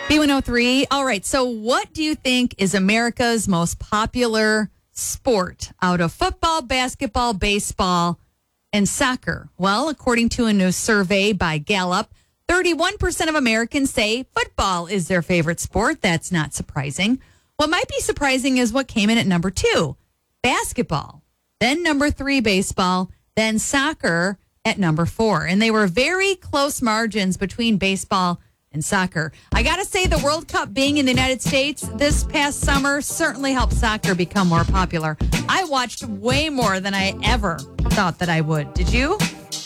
B103. All right. So, what do you think is America's most popular sport out of football, basketball, baseball, and soccer? Well, according to a new survey by Gallup, 31% of Americans say football is their favorite sport. That's not surprising. What might be surprising is what came in at number 2, basketball. Then number 3, baseball. Then soccer at number 4. And they were very close margins between baseball and soccer. I got to say, the World Cup being in the United States this past summer certainly helped soccer become more popular. I watched way more than I ever thought that I would. Did you?